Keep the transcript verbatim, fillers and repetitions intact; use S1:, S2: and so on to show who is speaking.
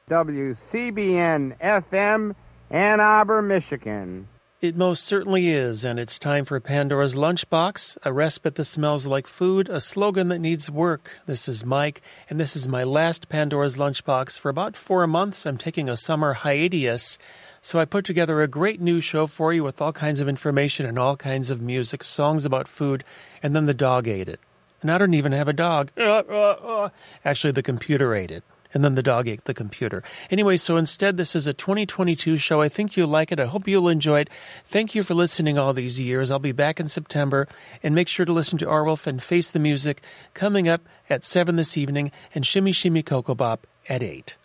S1: W C B N F M, Ann Arbor, Michigan.
S2: It most certainly is, and it's time for Pandora's Lunchbox, a respite that smells like food, a slogan that needs work. This is Mike, and this is my last Pandora's Lunchbox. For about four months, I'm taking a summer hiatus, so I put together a great new show for you with all kinds of information and all kinds of music, songs about food, and then the dog ate it. And I don't even have a dog. Uh, uh, uh. Actually, the computer ate it. And then the dog ate the computer. Anyway, so instead, this is a twenty twenty-two show. I think you'll like it. I hope you'll enjoy it. Thank you for listening all these years. I'll be back in September. And make sure to listen to Arwolf and Face the Music coming up at seven this evening and Shimmy Shimmy Cocoa Bop at eight.